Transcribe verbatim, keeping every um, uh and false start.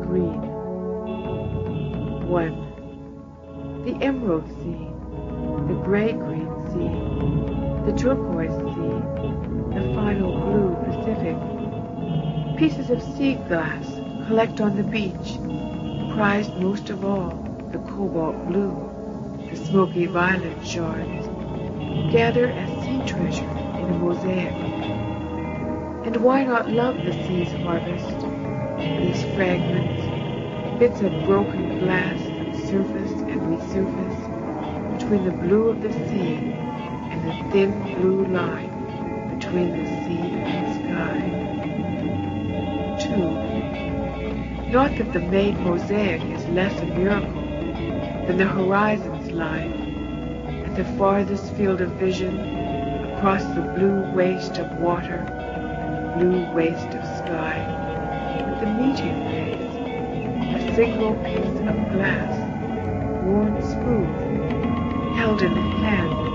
green. one. The emerald sea, the gray-green sea, the turquoise sea, the final blue Pacific. Pieces of sea glass collect on the beach, prized most of all, the cobalt blue, the smoky violet shards, gather as sea treasure in a mosaic. And why not love the sea's harvest, these fragments, bits of broken glass that surface and resurface between the blue of the sea and the thin blue line between the sea and sky. Two. Not that the made mosaic is less a miracle than the horizon's line, at the farthest field of vision, across the blue waste of water and blue waste of sky, at the meeting place, a single piece of glass, worn smooth, held in the hand